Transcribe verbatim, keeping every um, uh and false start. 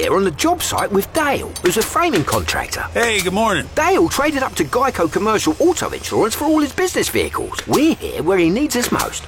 here on the job site with Dale, who's a framing contractor. Hey, good morning. Dale traded up to Geico Commercial Auto Insurance for all his business vehicles. We're here where he needs us most.